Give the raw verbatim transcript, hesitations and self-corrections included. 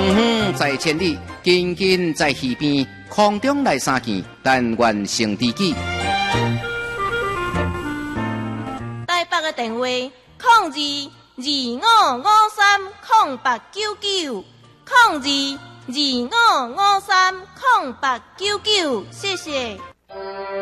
远远在千里，近近在溪边，空中来相见，但愿成知己。 台北的电话：零二二五五三零八九九，零二二五五三零八九九，谢谢。